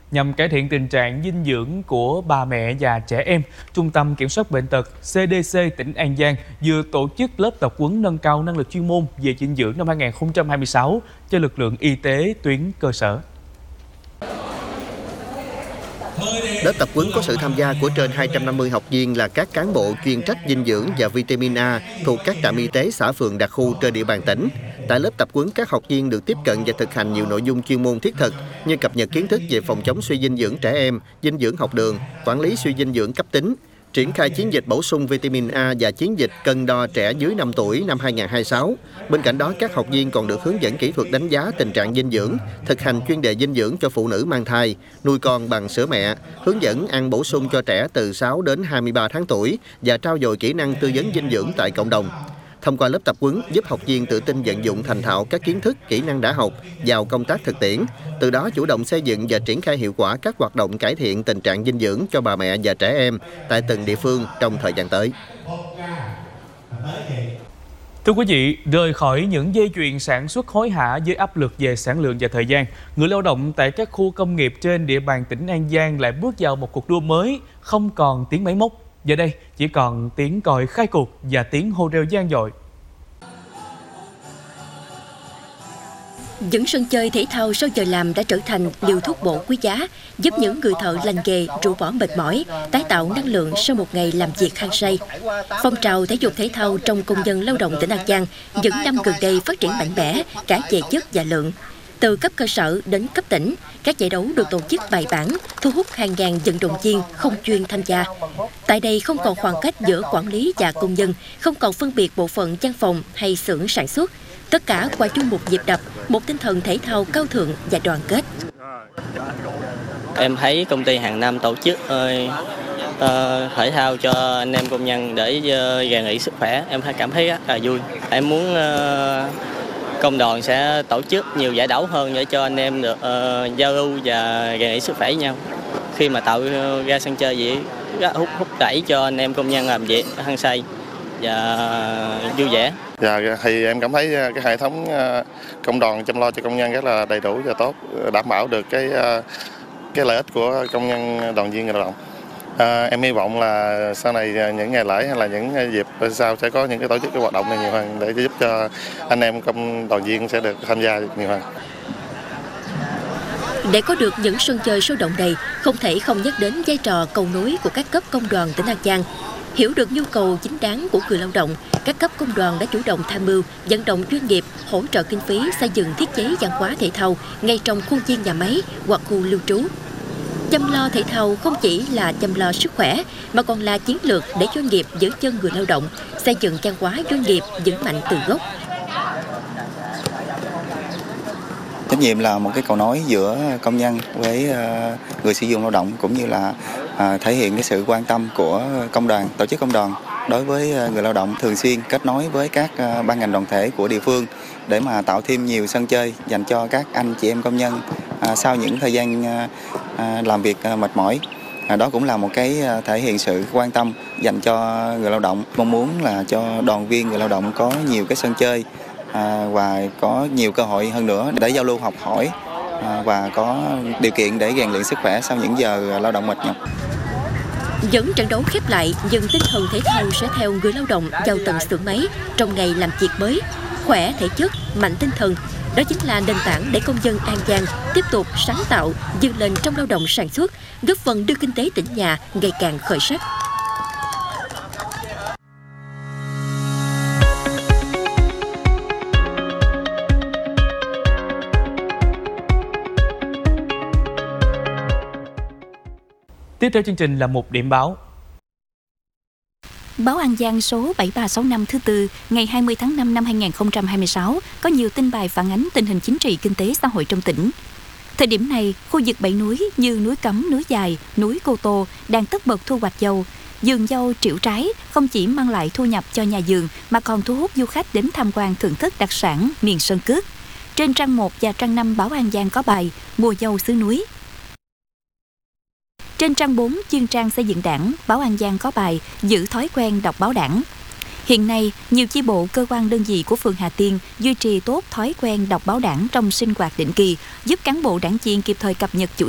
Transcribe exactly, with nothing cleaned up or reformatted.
Nhằm cải thiện tình trạng dinh dưỡng của bà mẹ và trẻ em, Trung tâm Kiểm soát Bệnh tật xê đê xê tỉnh An Giang vừa tổ chức lớp tập huấn nâng cao năng lực chuyên môn về dinh dưỡng năm hai nghìn không trăm hai mươi sáu cho lực lượng y tế tuyến cơ sở. Lớp tập huấn có sự tham gia của trên hai trăm năm mươi học viên là các cán bộ chuyên trách dinh dưỡng và vitamin A thuộc các trạm y tế xã phường đặc khu trên địa bàn tỉnh. Tại lớp tập huấn, các học viên được tiếp cận và thực hành nhiều nội dung chuyên môn thiết thực như cập nhật kiến thức về phòng chống suy dinh dưỡng trẻ em, dinh dưỡng học đường, quản lý suy dinh dưỡng cấp tính, triển khai chiến dịch bổ sung vitamin A và chiến dịch cân đo trẻ dưới năm tuổi năm hai nghìn không trăm hai mươi sáu. Bên cạnh đó, các học viên còn được hướng dẫn kỹ thuật đánh giá tình trạng dinh dưỡng, thực hành chuyên đề dinh dưỡng cho phụ nữ mang thai, nuôi con bằng sữa mẹ, hướng dẫn ăn bổ sung cho trẻ từ sáu đến hai mươi ba tháng tuổi và trau dồi kỹ năng tư vấn dinh dưỡng tại cộng đồng. Thông qua lớp tập huấn giúp học viên tự tin vận dụng thành thạo các kiến thức, kỹ năng đã học vào công tác thực tiễn, từ đó chủ động xây dựng và triển khai hiệu quả các hoạt động cải thiện tình trạng dinh dưỡng cho bà mẹ và trẻ em tại từng địa phương trong thời gian tới. Thưa quý vị, rời khỏi những dây chuyền sản xuất hối hả với áp lực về sản lượng và thời gian, người lao động tại các khu công nghiệp trên địa bàn tỉnh An Giang lại bước vào một cuộc đua mới, không còn tiếng máy móc. Giờ đây chỉ còn tiếng còi khai cuộc và tiếng hô reo vang dội. Những sân chơi thể thao sau giờ làm đã trở thành liều thuốc bổ quý giá, giúp những người thợ lành nghề rũ bỏ mệt mỏi, tái tạo năng lượng sau một ngày làm việc hăng say. Phong trào thể dục thể thao trong công nhân lao động tỉnh An Giang những năm gần đây phát triển mạnh mẽ cả về chất và lượng. Từ cấp cơ sở đến cấp tỉnh, các giải đấu được tổ chức bài bản, thu hút hàng ngàn vận động viên không chuyên tham gia. Tại đây không còn khoảng cách giữa quản lý và công nhân, không còn phân biệt bộ phận văn phòng hay xưởng sản xuất. Tất cả qua chung một nhịp đập, một tinh thần thể thao cao thượng và đoàn kết. Em thấy công ty hàng năm tổ chức uh, uh, thể thao cho anh em công nhân để uh, rèn luyện sức khỏe, em cảm thấy rất là vui. Em muốn uh, công đoàn sẽ tổ chức nhiều giải đấu hơn để cho anh em được uh, giao lưu và rèn luyện sức khỏe với nhau. Khi mà tạo ra sân chơi gì rất hút hút đẩy cho anh em công nhân làm việc hăng say và vui vẻ. Dạ, thì em cảm thấy cái hệ thống công đoàn chăm lo cho công nhân rất là đầy đủ và tốt, đảm bảo được cái cái lợi ích của công nhân, đoàn viên người lao động. À, em hy vọng là sau này những ngày lễ hay là những dịp sau sẽ có những cái tổ chức cái hoạt động này nhiều hơn để giúp cho anh em công đoàn viên sẽ được tham gia nhiều hơn. Để có được những sân chơi sôi động này, không thể không nhắc đến vai trò cầu nối của các cấp công đoàn tỉnh An Giang. Hiểu được nhu cầu chính đáng của người lao động, các cấp công đoàn đã chủ động tham mưu, vận động doanh nghiệp hỗ trợ kinh phí xây dựng thiết chế văn hóa thể thao ngay trong khuôn viên nhà máy hoặc khu lưu trú. Chăm lo thể thao không chỉ là chăm lo sức khỏe, mà còn là chiến lược để doanh nghiệp giữ chân người lao động, xây dựng văn hóa doanh nghiệp vững mạnh từ gốc. Trách nhiệm là một cái cầu nối giữa công nhân với người sử dụng lao động, cũng như là thể hiện cái sự quan tâm của công đoàn, tổ chức công đoàn đối với người lao động, thường xuyên kết nối với các ban ngành đoàn thể của địa phương để mà tạo thêm nhiều sân chơi dành cho các anh chị em công nhân sau những thời gian làm việc mệt mỏi. Đó cũng là một cái thể hiện sự quan tâm dành cho người lao động, mong muốn là cho đoàn viên người lao động có nhiều cái sân chơi và có nhiều cơ hội hơn nữa để giao lưu học hỏi và có điều kiện để rèn luyện sức khỏe sau những giờ lao động mệt nhọc. Dẫn trận đấu khép lại, nhưng tinh thần thể thao sẽ theo người lao động vào tận xưởng máy trong ngày làm việc mới. Khỏe thể chất, mạnh tinh thần, đó chính là nền tảng để công dân An Giang tiếp tục sáng tạo, vươn lên trong lao động sản xuất, góp phần đưa kinh tế tỉnh nhà ngày càng khởi sắc. Tiếp theo chương trình là một điểm báo. Báo An Giang số bảy ba sáu năm thứ tư ngày hai mươi tháng năm năm hai nghìn không trăm hai mươi sáu có nhiều tin bài phản ánh tình hình chính trị, kinh tế, xã hội trong tỉnh. Thời điểm này, khu vực bảy núi như núi Cấm, núi Dài, núi Cô Tô đang tất bật thu hoạch dâu. Vườn dâu Triệu Trái không chỉ mang lại thu nhập cho nhà vườn mà còn thu hút du khách đến tham quan thưởng thức đặc sản miền Sơn Cước. Trên trang một và trang năm báo An Giang có bài Mùa dâu xứ núi. Trên trang bốn chuyên trang xây dựng đảng, báo An Giang có bài giữ thói quen đọc báo đảng. Hiện nay, nhiều chi bộ, cơ quan đơn vị của phường Hà Tiên duy trì tốt thói quen đọc báo đảng trong sinh hoạt định kỳ, giúp cán bộ đảng viên kịp thời cập nhật chủ